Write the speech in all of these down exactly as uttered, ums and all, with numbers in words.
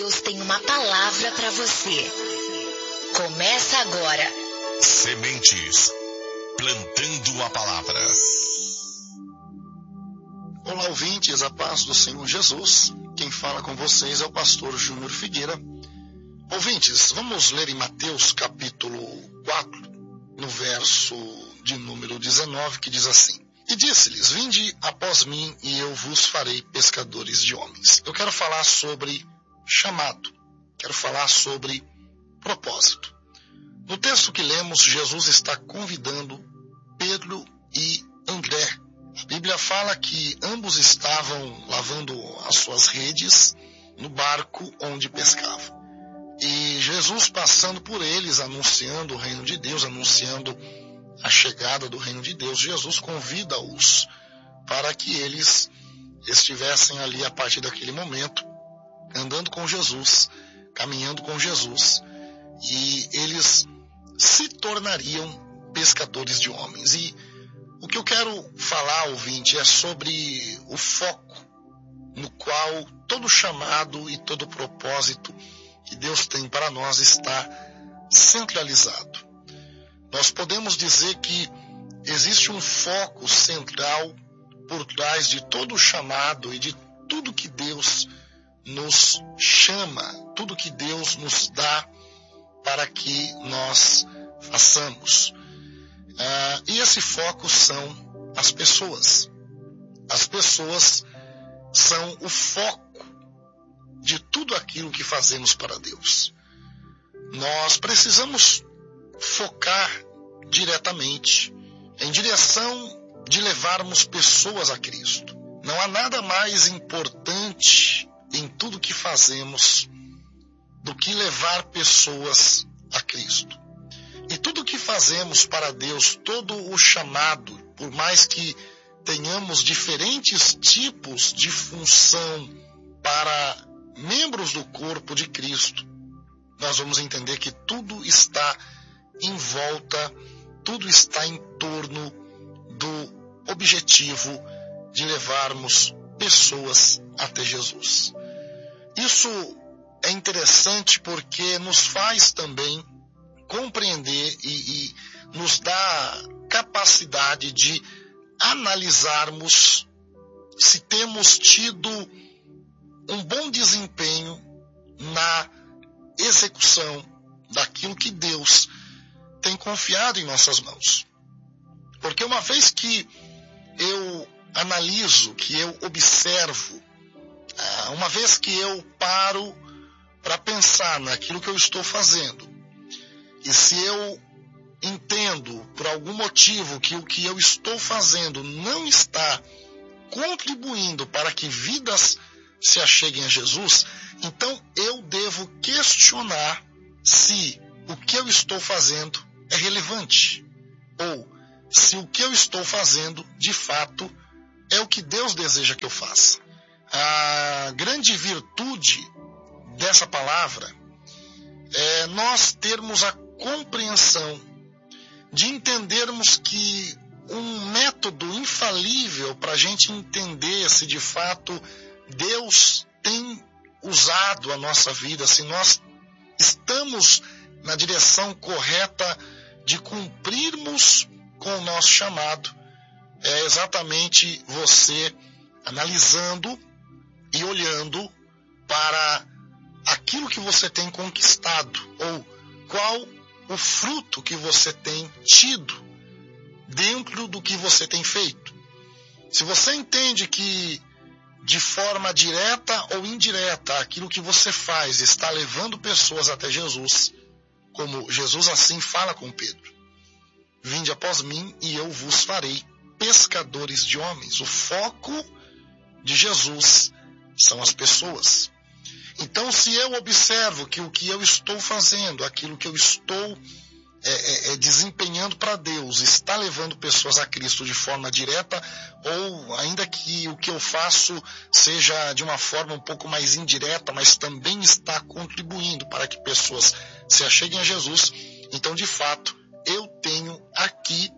Deus tem uma palavra para você. Começa agora. Sementes, plantando a palavra. Olá, ouvintes, a paz do Senhor Jesus. Quem fala com vocês é o pastor Júnior Figueira. Ouvintes, vamos ler em Mateus capítulo quatro, no verso de número dezenove, que diz assim: E disse-lhes, vinde após mim e eu vos farei pescadores de homens. Eu quero falar sobre chamado, quero falar sobre propósito. No texto que lemos, Jesus está convidando Pedro e André. A Bíblia fala que ambos estavam lavando as suas redes no barco onde pescavam. E Jesus, passando por eles, anunciando o reino de Deus, anunciando a chegada do reino de Deus, Jesus convida-os para que eles estivessem ali a partir daquele momento, andando com Jesus, caminhando com Jesus, e eles se tornariam pescadores de homens. E o que eu quero falar, ouvinte, é sobre o foco no qual todo chamado e todo propósito que Deus tem para nós está centralizado. Nós podemos dizer que existe um foco central por trás de todo o chamado e de tudo que Deus nos chama, tudo que Deus nos dá para que nós façamos. Ah, e esse foco são as pessoas. As pessoas são o foco de tudo aquilo que fazemos para Deus. Nós precisamos focar diretamente em direção de levarmos pessoas a Cristo. Não há nada mais importante em tudo que fazemos do que levar pessoas a Cristo. E tudo que fazemos para Deus, todo o chamado, por mais que tenhamos diferentes tipos de função para membros do corpo de Cristo, nós vamos entender que tudo está em volta, tudo está em torno do objetivo de levarmos pessoas até Jesus. Isso é interessante porque nos faz também compreender e, e nos dá capacidade de analisarmos se temos tido um bom desempenho na execução daquilo que Deus tem confiado em nossas mãos. Porque uma vez que eu analiso, que eu observo, uma vez que eu paro para pensar naquilo que eu estou fazendo, e se eu entendo por algum motivo que o que eu estou fazendo não está contribuindo para que vidas se acheguem a Jesus, então eu devo questionar se o que eu estou fazendo é relevante, ou se o que eu estou fazendo, de fato, é o que Deus deseja que eu faça. A grande virtude dessa palavra é nós termos a compreensão de entendermos que um método infalível para a gente entender se de fato Deus tem usado a nossa vida, se nós estamos na direção correta de cumprirmos com o nosso chamado, é exatamente você analisando e olhando para aquilo que você tem conquistado, ou qual o fruto que você tem tido dentro do que você tem feito. Se você entende que de forma direta ou indireta aquilo que você faz está levando pessoas até Jesus, como Jesus assim fala com Pedro: vinde após mim e eu vos farei pescadores de homens. O foco de Jesus são as pessoas. Então, se eu observo que o que eu estou fazendo, aquilo que eu estou é, é, é, desempenhando para Deus, está levando pessoas a Cristo de forma direta, ou ainda que o que eu faço seja de uma forma um pouco mais indireta, mas também está contribuindo para que pessoas se acheguem a Jesus, então, de fato, eu tenho aqui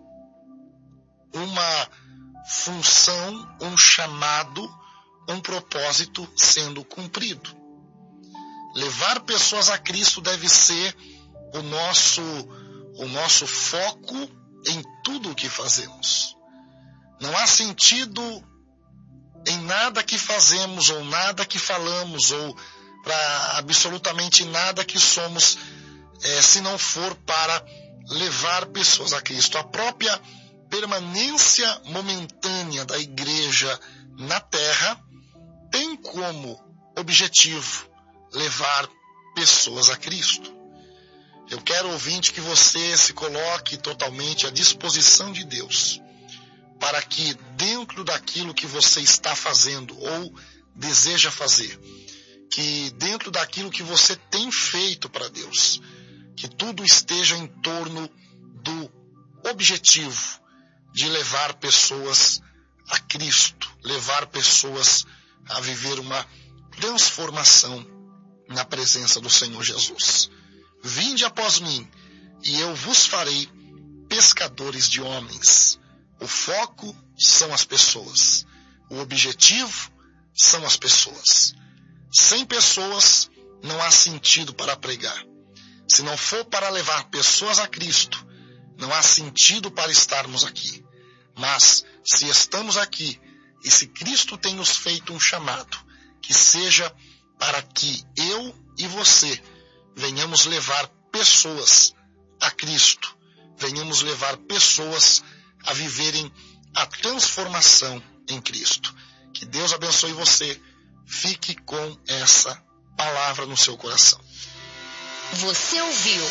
uma função, um chamado, um propósito sendo cumprido. Levar pessoas a Cristo deve ser o nosso, o nosso foco em tudo o que fazemos. Não há sentido em nada que fazemos, ou nada que falamos, ou para absolutamente nada que somos, é, se não for para levar pessoas a Cristo. A própria permanência momentânea da igreja na terra tem como objetivo levar pessoas a Cristo. Eu quero, ouvinte, que você se coloque totalmente à disposição de Deus, para que dentro daquilo que você está fazendo ou deseja fazer, que dentro daquilo que você tem feito para Deus, que tudo esteja em torno do objetivo de levar pessoas a Cristo, levar pessoas a viver uma transformação na presença do Senhor Jesus. Vinde após mim, e eu vos farei pescadores de homens. O foco são as pessoas. O objetivo são as pessoas. Sem pessoas, não há sentido para pregar. Se não for para levar pessoas a Cristo, não há sentido para estarmos aqui. Mas, se estamos aqui, e se Cristo tem nos feito um chamado, que seja para que eu e você venhamos levar pessoas a Cristo, venhamos levar pessoas a viverem a transformação em Cristo. Que Deus abençoe você. Fique com essa palavra no seu coração. Você ouviu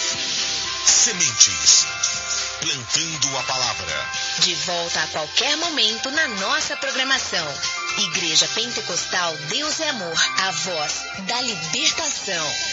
Sementes, plantando a palavra. De volta a qualquer momento na nossa programação. Igreja Pentecostal Deus é Amor, a voz da libertação.